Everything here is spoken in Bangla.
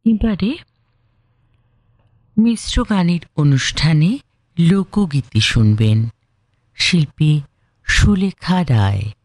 এবারে মিশ্র গানের অনুষ্ঠানে লোকগীতি শুনবেন। শিল্পী সুলেখা রায়।